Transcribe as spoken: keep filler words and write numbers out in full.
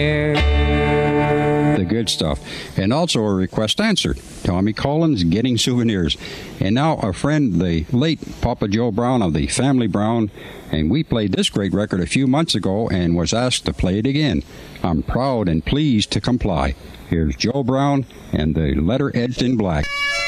The good stuff. And also a request answered. Tommy Collins, Getting Souvenirs. And now a friend, the late Papa Joe Brown of the Family Brown, and we played this great record a few months ago and was asked to play it again. I'm proud and pleased to comply. Here's Joe Brown and the Letter Edged in Black.